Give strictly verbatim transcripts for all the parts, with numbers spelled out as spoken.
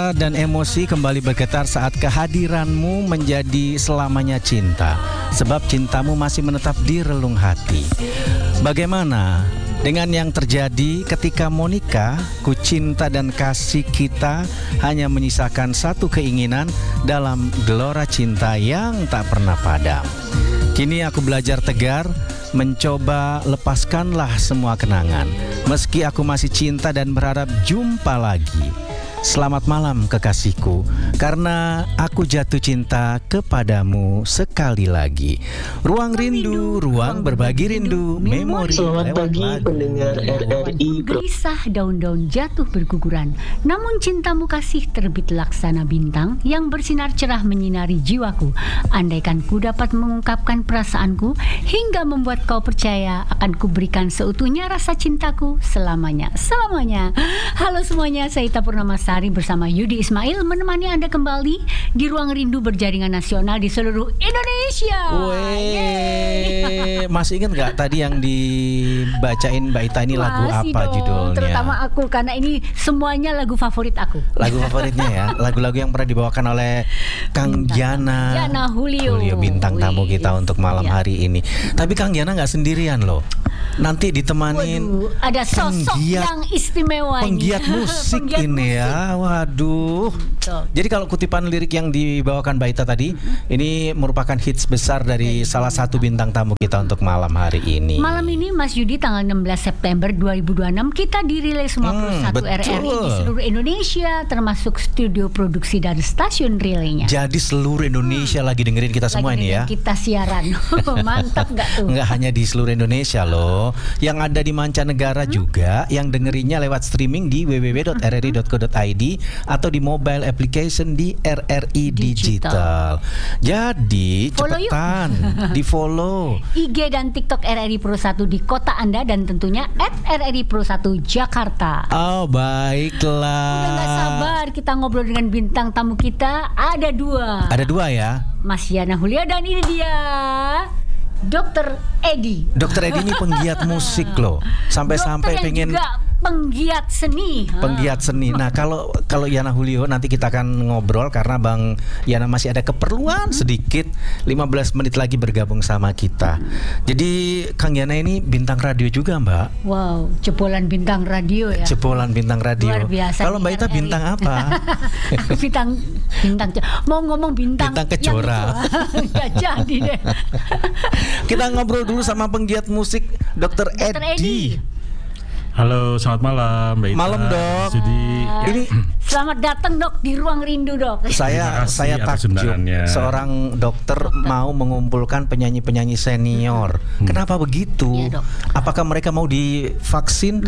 rasa dan emosi kembali bergetar saat kehadiranmu menjadi selamanya cinta, sebab cintamu masih menetap di relung hati. Bagaimana dengan yang terjadi ketika Monica, ku cinta dan kasih kita hanya menyisakan satu keinginan dalam gelora cinta yang tak pernah padam. Kini aku belajar tegar, mencoba lepaskanlah semua kenangan, meski aku masih cinta dan berharap jumpa lagi. Selamat malam kekasihku, karena aku jatuh cinta kepadamu sekali lagi. Ruang rindu, ruang berbagi rindu, memori. Selamat pagi pendengar R R I. Gelisah daun-daun jatuh berguguran, namun cintamu kasih terbit laksana bintang yang bersinar cerah menyinari jiwaku. Andaikan ku dapat mengungkapkan perasaanku hingga membuat kau percaya, akan kuberikan seutuhnya rasa cintaku selamanya, selamanya. Halo semuanya, saya Ita Purnamasari bersama Yudi Ismail menemani Anda kembali di Ruang Rindu berjaringan nasional di seluruh Indonesia. Weh, masih ingat nggak tadi yang dibacain Mbak Ita ini lagu Masih apa dong, judulnya? terutama aku, karena ini semuanya lagu favorit aku. Lagu favoritnya ya, lagu-lagu yang pernah dibawakan oleh Kang Jana. Jana Julio. Julio bintang tamu Wih, kita untuk malam ya. hari ini. Tapi Kang Jana nggak sendirian loh. Nanti ditemanin Waduh, ada sosok penggiat- yang istimewa ini. penggiat musik Penggiat ini musik. ya. Waduh. Betul. Jadi kalau kutipan lirik yang dibawakan Mbak Ita tadi, ini merupakan hits besar dari salah satu bintang tamu kita untuk malam hari ini. Malam ini Mas Yudi, tanggal enam belas September dua ribu dua puluh enam kita dirilis semua Hmm, puluh satu R R I di betul. seluruh Indonesia, termasuk studio produksi dan stasiun relaynya. Jadi seluruh Indonesia lagi dengerin kita semua Lagi ini ya. dengan kita siaran. Mantap gak tuh? Enggak hanya di seluruh Indonesia loh, yang ada di mancanegara juga, yang dengerinnya lewat streaming di w w w dot r r i dot co dot i d atau di mobile application di R R I Digital. Jadi Follow yuk. cepetan di follow. I G dan TikTok R R I Pro satu di kota Anda, dan tentunya at R R I Pro satu Jakarta. Oh baiklah. Udah gak sabar kita ngobrol dengan bintang tamu kita. Ada dua, Ada dua ya. Mas Yana Hulia, dan ini dia Dokter Edi. Dokter Edi ini penggiat musik loh. Sampai-sampai Dokter yang pengen juga penggiat seni. penggiat seni. Nah, kalau kalau Yana Julio nanti kita akan ngobrol karena Bang Yana masih ada keperluan sedikit, lima belas menit lagi bergabung sama kita. Jadi Kang Yana ini bintang radio juga, Mbak. Wow, jebolan bintang radio ya. Jebolan bintang radio. Luar biasa Kalau nih, Mbak Ita R R I. bintang apa? Aku bintang bintang mau ngomong bintang Bintang kejora. yang itu. Nggak jadi deh. Kita ngobrol dulu sama penggiat musik Dokter Dokter Edi. Edi. Halo, selamat malam Mbak Ita. Malam, Dok. Jadi Ini Selamat datang Dok di Ruang Rindu, Dok. saya Terima kasih saya atas takjub undangannya. seorang dokter, mau mengumpulkan penyanyi-penyanyi senior. Kenapa begitu? Iya, Dok. Apakah mereka mau divaksin?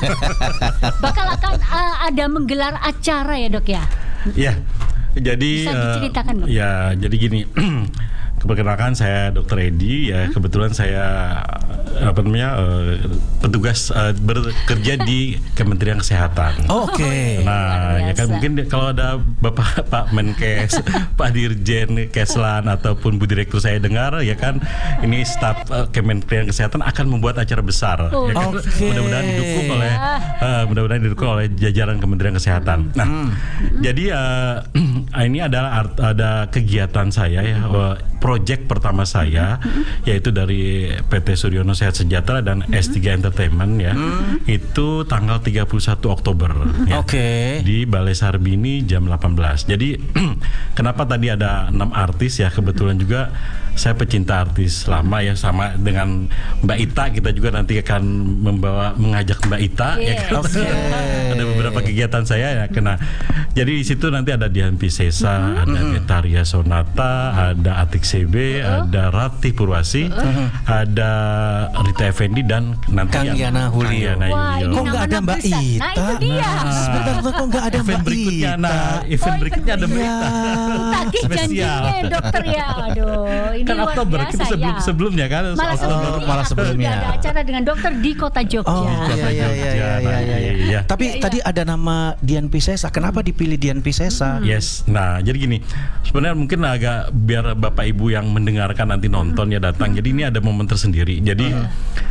Bakal akan uh, ada menggelar acara ya, Dok ya. ya, jadi Bisa eh, diceritakan, Dok? ya, jadi gini. Keperkenalkan, saya Dokter Edi ya. Kebetulan saya apa namanya eh, petugas eh, bekerja di Kementerian Kesehatan. Oke. Nah, Luar ya kan biasa. mungkin kalau ada Bapak Pak Menkes, Pak Dirjen Keslan ataupun Bu Direktur saya dengar, ya kan ini staf eh, Kementerian Kesehatan akan membuat acara besar. Oh. Ya kan, Oke. mudah-mudahan didukung oleh eh, mudah-mudahan didukung oleh jajaran Kementerian Kesehatan. Nah, jadi eh, ini adalah art- ada kegiatan saya ya, eh, project pertama saya yaitu dari P T Suryono Sehat Sejahtera dan S tiga Entertainment ya. Itu tanggal tiga puluh satu Oktober ya. Oke. Di Balai Sarbini jam delapan belas. Jadi kenapa tadi ada enam artis ya, kebetulan juga saya pecinta artis lama ya, sama dengan Mbak Ita, kita juga nanti akan membawa mengajak Mbak Ita ya Yes. kan. Oke. Ada beberapa kegiatan saya ya kena. Jadi di situ nanti ada Dian Piscesa, ada Betaria Sonata, ada Atik C B, ada Ratih Purwasi, ada Rita Effendi, dan nanti Kang yang- Yana Kang Julio. Yana Wah, Julio. Kok nggak ada nama-nama Mbak besar. Ita? Nah, itu dia. Sebentar, kok nggak ada Event Mbak berikutnya, Ita? nah event Oh, berikutnya ada Mbak Iya. Ita. Tagih Spesial. janjinya Dokter ya. Aduh, ini Kan luar Oktober, biasa kita sebelum ya. sebelumnya kan Malah Oktober. sebelumnya, malah sebelumnya. Udah ada acara dengan dokter di Kota Jogja. Oh iya Kota iya iya Jogja, iya iya, iya. iya. Tapi Iya, iya. tadi ada nama Dian Piscesa. Kenapa dipilih Dian Piscesa? Yes, nah jadi gini, sebenarnya mungkin agak biar Bapak Ibu yang mendengarkan nanti nonton ya datang. Jadi ini ada momen tersendiri. Jadi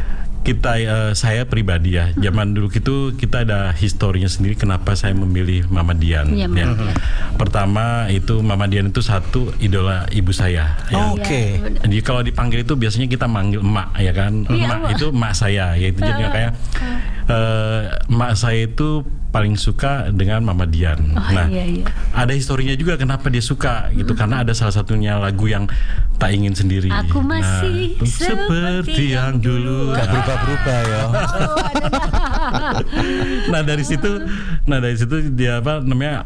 kita uh, saya pribadi ya, zaman dulu itu kita ada historinya sendiri kenapa saya memilih Mama Dian. Iya, Ya. Mama Dian. Pertama itu Mama Dian itu satu idola ibu saya. Ya. Oke. Iya, Jadi kalau dipanggil itu biasanya kita manggil emak ya kan, Iya, emak emak. itu emak saya, yaitu jadi kayak uh, emak saya itu paling suka dengan Mama Dian. Oh, nah, iya, iya. ada historinya juga kenapa dia suka gitu, karena ada salah satunya lagu yang tak ingin sendiri. Aku masih nah, seperti yang dulu. Gak berubah-berubah ya. Nah dari situ, nah dari situ dia apa namanya?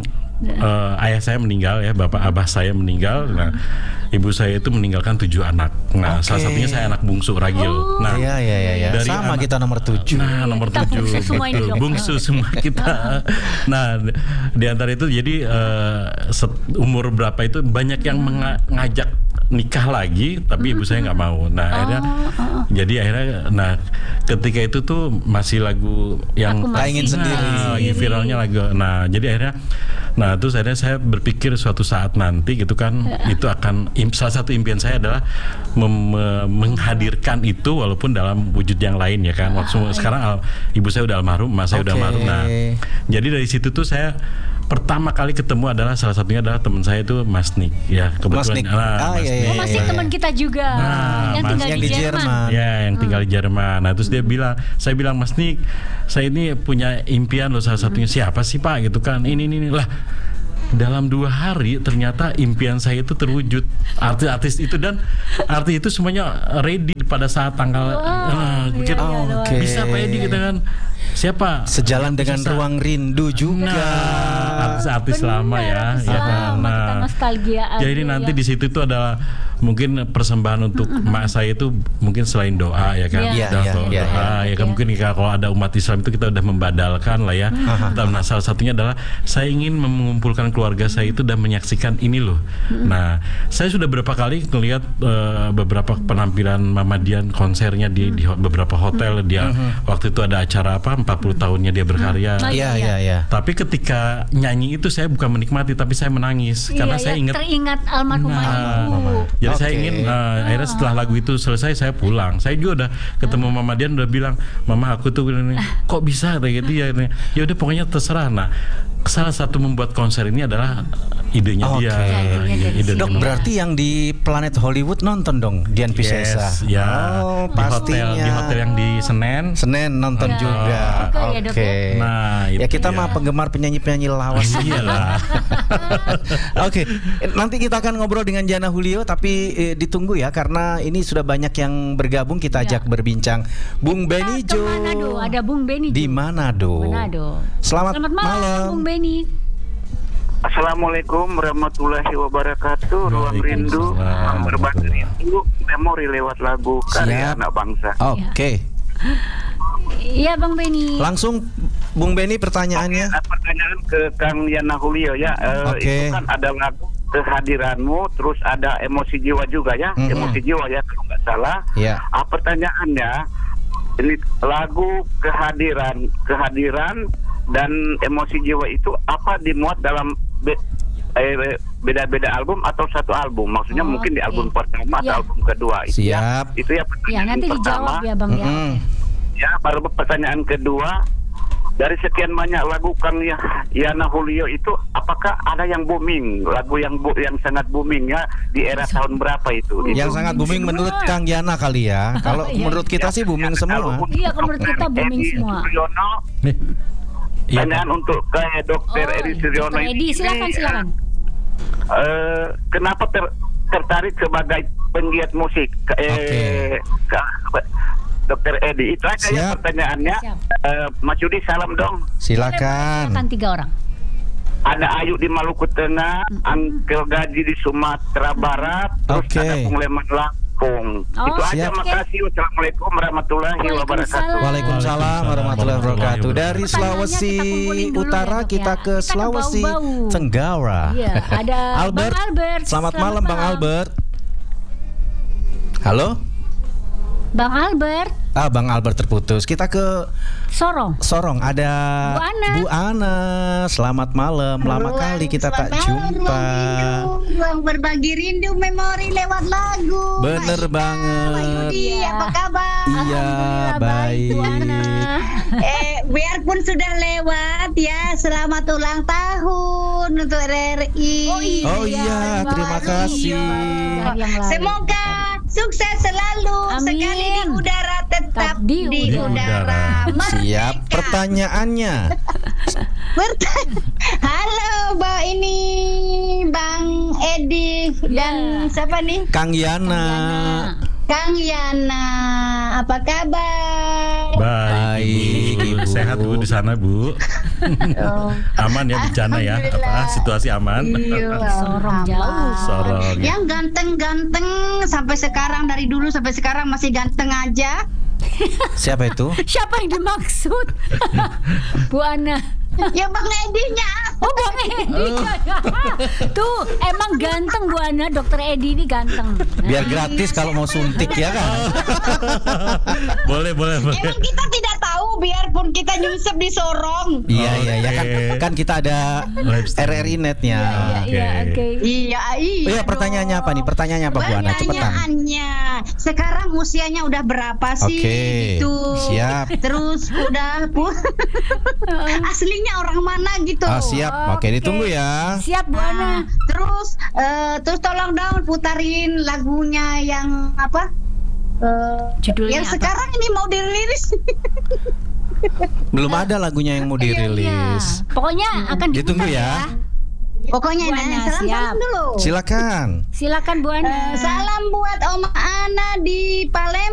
Uh, ayah saya meninggal ya, bapak abah saya meninggal. Nah, ibu saya itu meninggalkan tujuh anak. Nah, Oke. salah satunya saya anak bungsu Ragil. Oh. Nah, Iya iya iya. Ya. dari Sama anak- kita nomor tujuh. Nah, nomor Kita tujuh, bungsu semua ini, betul. Dok. Bungsu semua kita. Nah, di antara itu jadi eh, set- umur berapa itu banyak yang menga- ngajak nikah lagi, tapi ibu saya nggak mau. Nah, akhirnya, jadi akhirnya, nah, ketika itu tuh masih lagu yang Aku Tak ingin masih sendiri. Nah, lagi viralnya lagu. Nah, jadi akhirnya, nah terus akhirnya saya berpikir suatu saat nanti gitu kan, itu akan im- salah satu impian saya adalah mem- me- menghadirkan itu walaupun dalam wujud yang lain ya kan. Waktu sekarang al- ibu saya udah almarhum, emak saya udah Oke. almarhum. Nah, jadi dari situ tuh saya pertama kali ketemu adalah salah satunya adalah teman saya itu Mas Nick ya, kebetulan. Nick. Nah, Ah, Mas iya, iya, Nick. Oh, masih iya. teman kita juga Nah, yang Mas- tinggal yang di di Jerman. Jerman. Ya, yang tinggal di Jerman. Nah, terus dia bilang, saya bilang, Mas Nick, saya ini punya impian loh, salah satunya siapa sih Pak gitu kan? Ini ini, ini. Lah. Dalam dua hari ternyata impian saya itu terwujud, artis-artis itu, dan artis itu semuanya ready pada saat tanggal. Nah, pikir, iya, iya, "Oh, oke. bisa Pak Edi kita kan siapa? Sejalan dengan Bisa. Ruang Rindu juga. Nah, artis-artis lama ya, Benar, ya kan. lama kita Nah, nostalgiaan. jadi nanti Iya. di situ itu adalah mungkin persembahan untuk emak saya itu mungkin selain doa ya kan, Iya, Dan iya, doa, iya, doa, ya kan, iya. mungkin jika kalau ada umat Islam itu kita udah membadalkan lah ya. Nah, salah satunya adalah saya ingin mengumpulkan keluarga saya itu dan menyaksikan ini loh. Nah, saya sudah beberapa kali melihat eh, beberapa penampilan Mama Dian konsernya di, di ho- beberapa hotel. Dia waktu itu ada acara apa empat puluh tahunnya dia berkarya. Nah, Iya iya iya. Tapi ketika nyanyi itu saya bukan menikmati, tapi saya menangis karena Iya, saya ya, ingat. teringat almarhumah Nah, ibu. jadi saya Oke. ingin uh, akhirnya setelah lagu itu selesai saya pulang. Saya juga udah ketemu Mama Dian, udah bilang, "Mama, aku tuh ini, kok bisa kayak gitu ya?" Ya udah pokoknya terserah. Nah, salah satu membuat konser ini adalah idenya Oke. dia. Idenya Iya, dari ide sini. Dok, dia. berarti yang di Planet Hollywood nonton dong Dian Piscesa. Yes, ya. Oh, Di hotel, pastinya. di hotel yang di Senen. Senin nonton Ya. juga. Suka ya, Dok, Oke. ya? Nah, ya itu kita dia. mah penggemar penyanyi-penyanyi lawas. Iyalah. Oke, nanti kita akan ngobrol dengan Jana Julio, tapi eh, ditunggu ya karena ini sudah banyak yang bergabung. Kita Ya. ajak berbincang. Bung Kita Benijo. ke Manado, ada Bung Beni. Di Manado. Manado. Selamat, Selamat malam, Bung Beni. Assalamualaikum warahmatullahi wabarakatuh. Ruang Rindu Waalaikumsalam. berbagi rindu memori lewat lagu karya Siap. anak bangsa. Oke, Iya, Bang Beni. langsung Bung Beni pertanyaannya. Ada pertanyaan ke Kang Yana Julio ya. Eh, Oke. Itu kan ada lagu kehadiranmu, terus ada emosi jiwa juga ya, Mhm. emosi jiwa ya kalau nggak salah. Ya. Ah, pertanyaannya, ini lagu kehadiran, kehadiran dan emosi jiwa itu apa dimuat dalam be- eh, beda-beda album atau satu album? Maksudnya Oh, mungkin di oke. album pertama Ya. atau album kedua? Itu ya, Siap. itu ya Ya, pertanyaan nanti pertama. dijawab ya, Bang ya. Mm-mm. Ya, baru pertanyaan kedua. Dari sekian banyak lagu Kang Ya- Yana Julio itu, apakah ada yang booming, lagu yang bu- yang sangat booming ya di era tahun berapa itu? Itu. Yang sangat booming menurut Kang Yana kali ya. Kalau Iya. menurut kita sih booming semua. Kalau untuk Iya, kalau menurut kita Dokter booming Edi semua. Suryono, Nih. Iya, pertanyaan untuk kayak Dokter Oh, Edi Suryono Dokter Edi, ini, silakan silakan. eh, kenapa ter- tertarik sebagai penggiat musik? Eh, ke- Dokter Edi, itu aja ya Siap. pertanyaannya. Siap. Eh, Mas Yudi, salam dong. Silakan. Silakan tiga orang. Ada Ayu di Maluku Tengah, Angkel Gaji di Sumatera Barat, terus Oke. ada Pengleman Lampung. Oh, Itu aja, siap. makasih. Wassalamualaikum warahmatullahi wabarakatuh. Waalaikumsalam. Waalaikumsalam warahmatullahi wabarakatuh. Dari Sulawesi Pertanyaannya kita kumpulin dulu Utara ya, Dok, kita ya. ke Kita ke Sulawesi bau-bau. Tenggara. Iya, ada Albert. Bang Albert. Selamat, malam Bang Albert. Halo? Bang Albert, Ah, Bang Albert terputus. Kita ke Sorong. Sorong. Ada Bu Ana. Bu Ana. Selamat malam. Lama Ruang kali kita tak selamat malam, jumpa. Ruang rindu, ruang berbagi rindu memori lewat lagu. Bener Mbak Ika, banget. Mbak Yudi, Iya. apa kabar? Iya, Alhamdulillah baik. Bu Ana. Eh, biarpun sudah lewat ya, selamat ulang tahun untuk R R I. Oh iya. Oh iya, terima Baru. kasih. Hari yang lalu. Semoga sukses selalu. Amin. Sekali di udara tetap Tetap di di, udara. udara. Siap Merdeka. pertanyaannya. Bertanya. Halo, Mbak ini Bang Edi dan Ya. siapa nih? Kang Yana. Kang Yana, apa kabar? Baik, Baik, Ibu. Ibu. Sehat Bu di sana, Bu. Oh, Aman ya bencana ya, Alhamdulillah. apa situasi aman. iya, Sorong jauh. aman. Sorong. Yang ganteng-ganteng sampai sekarang, dari dulu sampai sekarang masih ganteng aja. Siapa itu? Siapa yang dimaksud? Bu Ana. Ya Bang Edinya. Oh, Bang Edi. Tuh, emang ganteng Bu Ana. Dokter Edi ini ganteng. Biar gratis kalau mau suntik ya kan? Boleh, boleh, boleh. Emang kita tidak tahu biarpun kita nyusup di Sorong. Iya iya ya kan Oke. kan kita ada Live streaming. R R I netnya. Iya, iya, Oke. oke. Iya, iya. Oh iya, pertanyaannya apa nih? Pertanyaannya apa Bu Ana? Cepetan. Pertanyaannya, sekarang usianya udah berapa sih? Oke, Gitu. siap. Terus udah pu aslinya orang mana gitu? Ah, siap. Oke, Oke. ditunggu ya. Siap Bu Ana. Nah, terus eh, terus tolong dong putarin lagunya yang apa? Eh, Judulnya yang apa? sekarang ini mau dirilis. Belum ada lagunya yang mau dirilis. Iya. Pokoknya akan Ditunggu diputar ya. Pokoknya Bu nah, Ana, salam siap. salam dulu. Silakan. Silakan Bu Ana. Eh, salam buat Om Ana di Palembang.